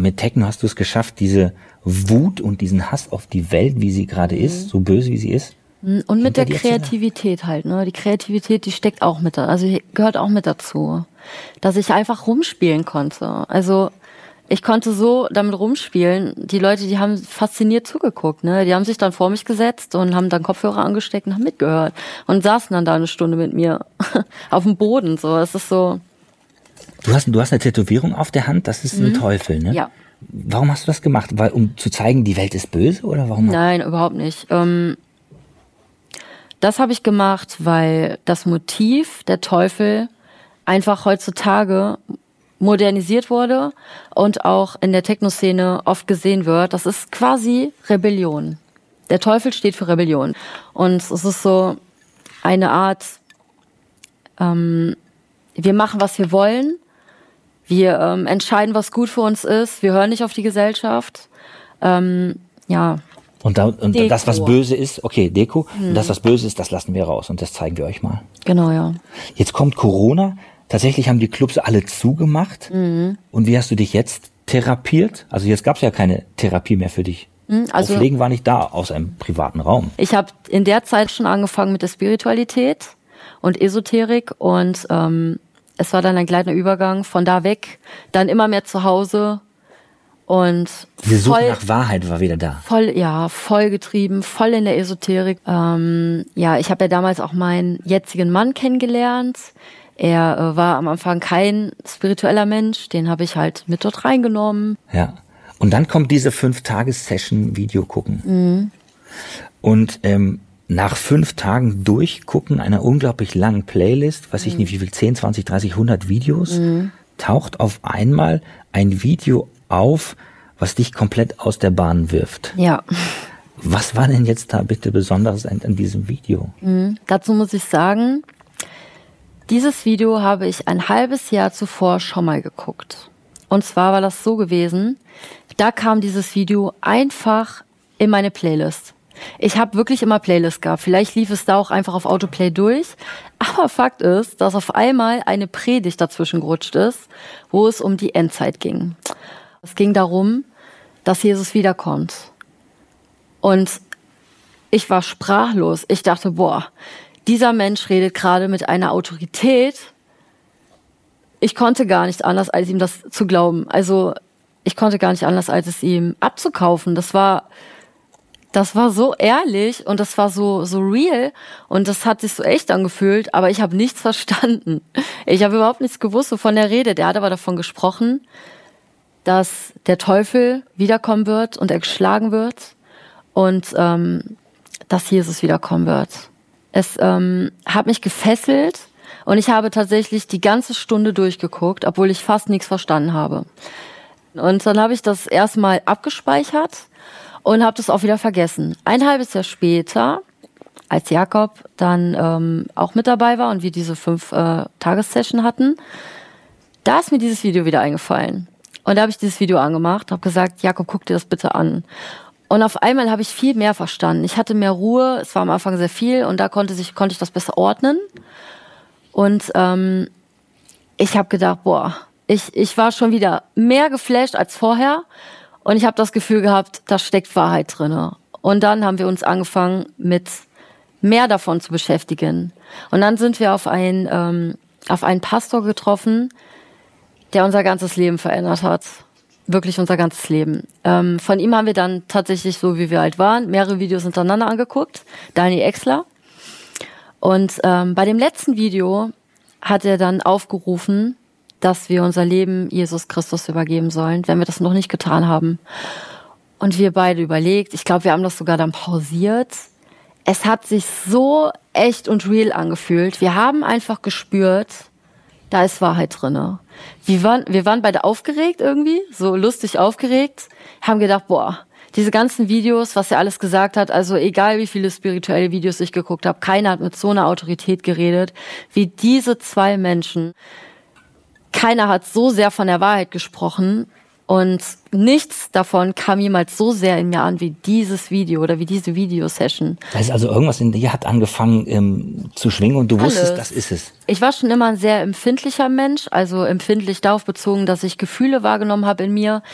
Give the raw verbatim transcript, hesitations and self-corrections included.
mit Techno hast du es geschafft, diese Wut und diesen Hass auf die Welt, wie sie gerade mhm. ist, so böse wie sie ist. Und mit der Kreativität halt, ne? Die Kreativität, die steckt auch mit da, also gehört auch mit dazu. Dass ich einfach rumspielen konnte. Also ich konnte so damit rumspielen. Die Leute, die haben fasziniert zugeguckt, ne? Die haben sich dann vor mich gesetzt und haben dann Kopfhörer angesteckt und haben mitgehört. Und saßen dann da eine Stunde mit mir auf dem Boden, so. Es ist so. Du hast, du hast eine Tätowierung auf der Hand, das ist mhm. ein Teufel, ne? Ja. Warum hast du das gemacht? Weil, um zu zeigen, die Welt ist böse, oder warum? Nein, überhaupt nicht. Ähm, das habe ich gemacht, weil das Motiv, der Teufel, einfach heutzutage modernisiert wurde und auch in der Techno-Szene oft gesehen wird. Das ist quasi Rebellion. Der Teufel steht für Rebellion. Und es ist so eine Art, ähm, wir machen, was wir wollen. Wir ähm, entscheiden, was gut für uns ist. Wir hören nicht auf die Gesellschaft. Ähm, ja. Und, da, und das, was böse ist, okay, Deko. Hm. Und das, was böse ist, das lassen wir raus. Und das zeigen wir euch mal. Genau, ja. Jetzt kommt Corona. Tatsächlich haben die Clubs alle zugemacht. Mhm. Und wie hast du dich jetzt therapiert? Also jetzt gab es ja keine Therapie mehr für dich. Mhm, also Pflegen war nicht da, außer im privaten Raum. Ich habe in der Zeit schon angefangen mit der Spiritualität und Esoterik. Und ähm, es war dann ein gleitender Übergang von da weg, dann immer mehr zu Hause. Und die Suche voll, nach Wahrheit war wieder da. Voll, ja, voll getrieben, voll in der Esoterik. Ähm, ja, ich habe ja damals auch meinen jetzigen Mann kennengelernt. Er äh, war am Anfang kein spiritueller Mensch, den habe ich halt mit dort reingenommen. Ja, und dann kommt diese fünf-Tages-Session-Video gucken. Mhm. Und ähm, nach fünf Tagen durchgucken einer unglaublich langen Playlist, weiß ich mhm. nicht wie viel, zehn, zwanzig, dreißig, hundert Videos, mhm. taucht auf einmal ein Video auf, was dich komplett aus der Bahn wirft. Ja. Was war denn jetzt da bitte Besonderes an, an diesem Video? Mhm. Dazu muss ich sagen, dieses Video habe ich ein halbes Jahr zuvor schon mal geguckt. Und zwar war das so gewesen, da kam dieses Video einfach in meine Playlist. Ich habe wirklich immer Playlists gehabt. Vielleicht lief es da auch einfach auf Autoplay durch. Aber Fakt ist, dass auf einmal eine Predigt dazwischen gerutscht ist, wo es um die Endzeit ging. Es ging darum, dass Jesus wiederkommt. Und ich war sprachlos. Ich dachte, boah, dieser Mensch redet gerade mit einer Autorität. Ich konnte gar nicht anders, als ihm das zu glauben. Also ich konnte gar nicht anders, als es ihm abzukaufen. Das war, das war so ehrlich und das war so so real und das hat sich so echt angefühlt. Aber ich habe nichts verstanden. Ich habe überhaupt nichts gewusst, wovon er redet. Er hat aber davon gesprochen, dass der Teufel wiederkommen wird und er geschlagen wird und ähm, dass Jesus wiederkommen wird. Es ähm, hat mich gefesselt und ich habe tatsächlich die ganze Stunde durchgeguckt, obwohl ich fast nichts verstanden habe. Und dann habe ich das erstmal abgespeichert und habe das auch wieder vergessen. Ein halbes Jahr später, als Jakob dann ähm, auch mit dabei war und wir diese fünf äh, Tagessession hatten, da ist mir dieses Video wieder eingefallen. Und da habe ich dieses Video angemacht, habe gesagt, Jakob, guck dir das bitte an. Und auf einmal habe ich viel mehr verstanden. Ich hatte mehr Ruhe, es war am Anfang sehr viel und da konnte, sich, konnte ich das besser ordnen. Und ähm, ich habe gedacht, boah, ich, ich war schon wieder mehr geflasht als vorher und ich habe das Gefühl gehabt, da steckt Wahrheit drin. Und dann haben wir uns angefangen, mit mehr davon zu beschäftigen. Und dann sind wir auf einen, ähm, auf einen Pastor getroffen, der unser ganzes Leben verändert hat. Wirklich unser ganzes Leben. Ähm, von ihm haben wir dann tatsächlich, so wie wir halt waren, mehrere Videos hintereinander angeguckt. Daniel Exler. Und ähm, bei dem letzten Video hat er dann aufgerufen, dass wir unser Leben Jesus Christus übergeben sollen, wenn wir das noch nicht getan haben. Und wir beide überlegt, ich glaube, wir haben das sogar dann pausiert. Es hat sich so echt und real angefühlt. Wir haben einfach gespürt, da ist Wahrheit drinne. Wir waren, wir waren beide aufgeregt irgendwie, so lustig aufgeregt, haben gedacht, boah, diese ganzen Videos, was er alles gesagt hat, also egal wie viele spirituelle Videos ich geguckt habe, keiner hat mit so einer Autorität geredet, wie diese zwei Menschen. Keiner hat so sehr von der Wahrheit gesprochen und nichts davon kam jemals so sehr in mir an wie dieses Video oder wie diese Videosession. Das heißt also, irgendwas in dir hat angefangen ähm, zu schwingen und du Alles. wusstest, das ist es. Ich war schon immer ein sehr empfindlicher Mensch, also empfindlich darauf bezogen, dass ich Gefühle wahrgenommen habe in mir,